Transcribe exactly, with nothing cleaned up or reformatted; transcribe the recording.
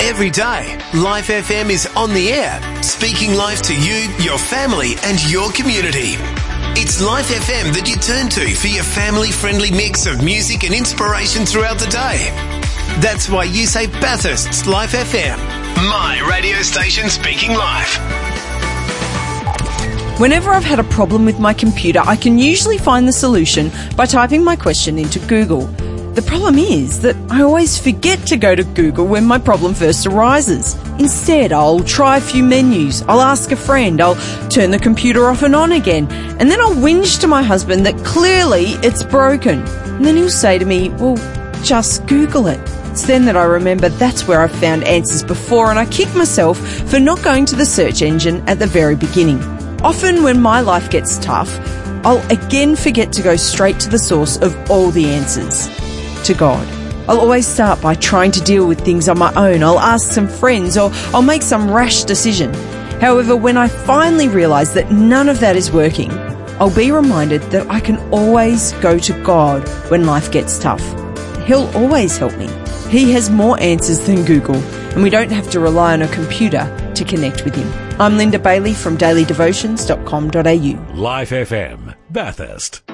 Every day, Life F M is on the air, speaking life to you, your family and your community. It's Life F M that you turn to for your family-friendly mix of music and inspiration throughout the day. That's why you say Bathurst's Life F M, my radio station speaking life. Whenever I've had a problem with my computer, I can usually find the solution by typing my question into Google. The problem is that I always forget to go to Google when my problem first arises. Instead, I'll try a few menus, I'll ask a friend, I'll turn the computer off and on again, and then I'll whinge to my husband that clearly it's broken. And then he'll say to me, well, just Google it. It's then that I remember that's where I've found answers before, and I kick myself for not going to the search engine at the very beginning. Often when my life gets tough, I'll again forget to go straight to the source of all the answers. To God. I'll always start by trying to deal with things on my own. I'll ask some friends or I'll make some rash decision. However, when I finally realise that none of that is working, I'll be reminded that I can always go to God when life gets tough. He'll always help me. He has more answers than Google, and we don't have to rely on a computer to connect with him. I'm Linda Bailey from daily devotions dot com dot a u. Life F M, Bathurst.